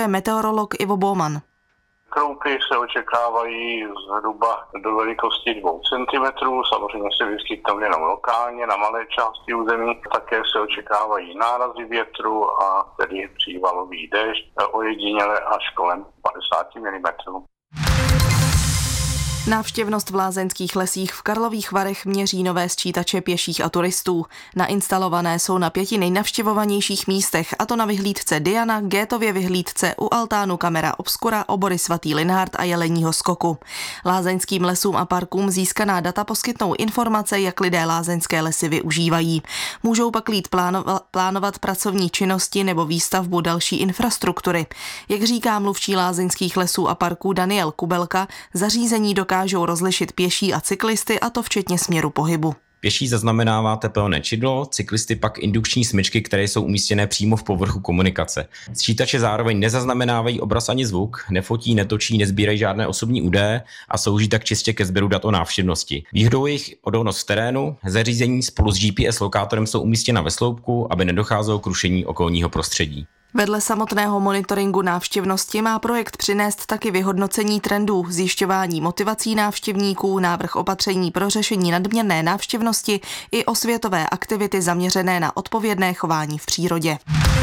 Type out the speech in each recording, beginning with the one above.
informuje meteorolog Ivo Baumann. Kroupy se očekávají zhruba do velikosti 2 cm, samozřejmě se vyskytnou jenom lokálně na malé části území. Také se očekávají nárazy větru a tedy přívalový déšť, ojediněle až kolem 50 mm. Návštěvnost v lázeňských lesích v Karlových Varech měří nové sčítače pěších a turistů. Nainstalované jsou na 5 nejnavštěvovanějších místech, a to na vyhlídce Diana, Gétově vyhlídce, u altánu Camera Obscura, Obory Svatý Linhart a Jeleního skoku. Lázeňským lesům a parkům získaná data poskytnou informace, jak lidé lázeňské lesy využívají. Můžou pak líp plánovat pracovní činnosti nebo výstavbu další infrastruktury. Jak říká mluvčí lázeňských lesů a parků Daniel Kubelka, zařízení dokážou rozlišit pěší a cyklisty, a to včetně směru pohybu. Pěší zaznamenává tepelné čidlo, cyklisty pak indukční smyčky, které jsou umístěné přímo v povrchu komunikace. Sčítače zároveň nezaznamenávají obraz ani zvuk, nefotí, netočí, nezbírají žádné osobní údaje a slouží tak čistě ke sběru dat o návštěvnosti. Výhodou je jejich odolnost v terénu, zařízení spolu s GPS lokátorem jsou umístěna ve sloupku, aby nedocházelo k rušení okolního prostředí. Vedle samotného monitoringu návštěvnosti má projekt přinést taky vyhodnocení trendů, zjišťování motivací návštěvníků, návrh opatření pro řešení nadměrné návštěvnosti i osvětové aktivity zaměřené na odpovědné chování v přírodě.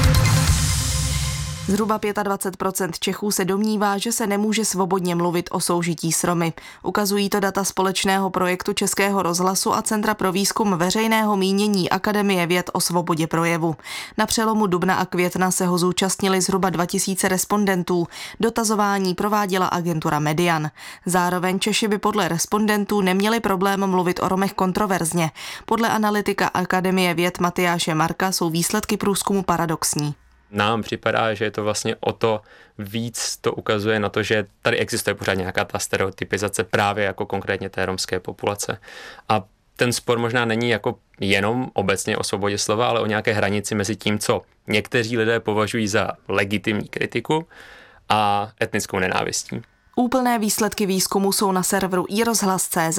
Zhruba 25% Čechů se domnívá, že se nemůže svobodně mluvit o soužití s Romy. Ukazují to data společného projektu Českého rozhlasu a Centra pro výzkum veřejného mínění Akademie věd o svobodě projevu. Na přelomu dubna a května se ho zúčastnili zhruba 2000 respondentů. Dotazování prováděla agentura Median. Zároveň Češi by podle respondentů neměli problém mluvit o Romech kontroverzně. Podle analytika Akademie věd Matyáše Marka jsou výsledky průzkumu paradoxní. Nám připadá, že je to vlastně o to víc, to ukazuje na to, že tady existuje pořád nějaká ta stereotypizace právě jako konkrétně té romské populace. A ten spor možná není jako jenom obecně o svobodě slova, ale o nějaké hranici mezi tím, co někteří lidé považují za legitimní kritiku a etnickou nenávistí. Úplné výsledky výzkumu jsou na serveru iRozhlas.cz.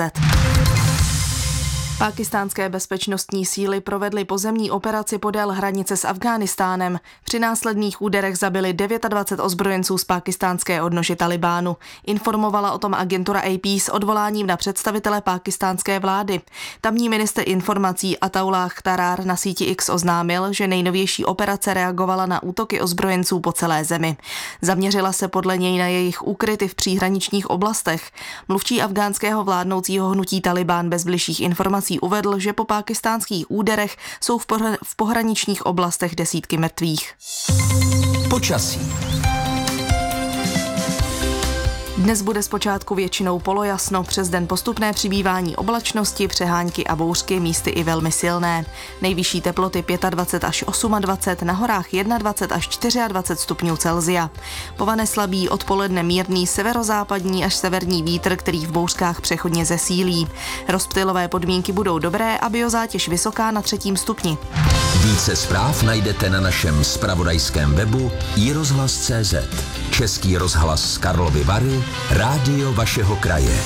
Pákistánské bezpečnostní síly provedly pozemní operaci podél hranice s Afghánistánem. Při následných úderech zabili 29 ozbrojenců z pákistánské odnože Talibánu. Informovala o tom agentura AP s odvoláním na představitele pákistánské vlády. Tamní ministr informací Ataullah Tarar na síti X oznámil, že nejnovější operace reagovala na útoky ozbrojenců po celé zemi. Zaměřila se podle něj na jejich úkryty v příhraničních oblastech. Mluvčí afgánského vládnoucího hnutí Talibán bez bližších informací uvedl, že po pákistánských úderech jsou v pohraničních oblastech desítky mrtvých. Počasí. Dnes bude zpočátku většinou polojasno, přes den postupné přibývání oblačnosti, přehánky a bouřky, místy i velmi silné. Nejvyšší teploty 25 až 28, na horách 21 až 24 stupňů Celsia. Povane slabý, odpoledne mírný severozápadní až severní vítr, který v bouřkách přechodně zesílí. Rozptylové podmínky budou dobré a biozátěž vysoká na 3. stupni. Více zpráv najdete na našem zpravodajském webu iRozhlas.cz. Český rozhlas Karlovy Vary, rádio vašeho kraje.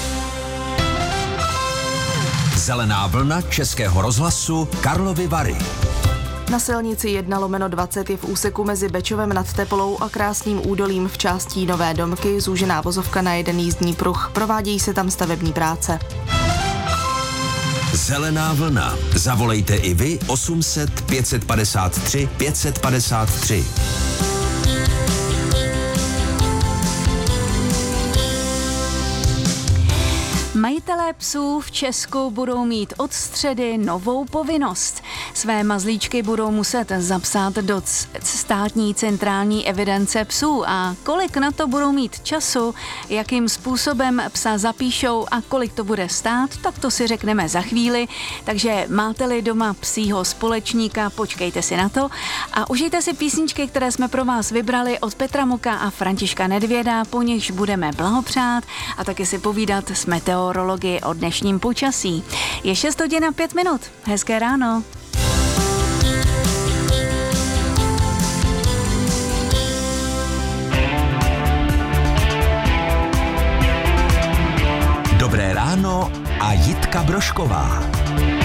Zelená vlna Českého rozhlasu Karlovy Vary. Na silnici 1/20 je v úseku mezi Bečovem nad Teplou a Krásným údolím v části Nové Domky zúžená vozovka na jeden jízdní pruh. Provádějí se tam stavební práce. Zelená vlna. Zavolejte i vy 800 553 553. Majitelé psů v Česku budou mít od středy novou povinnost. Své mazlíčky budou muset zapsat do státní centrální evidence psů a kolik na to budou mít času, jakým způsobem psa zapíšou a kolik to bude stát, tak to si řekneme za chvíli. Takže máte-li doma psího společníka, počkejte si na to a užijte si písničky, které jsme pro vás vybrali od Petra Muka a Františka Nedvěda, po nichž budeme blahopřát a taky si povídat s meteorology o dnešním počasí. Je 6:05. Hezké ráno. Dobré ráno a Jitka Brožková.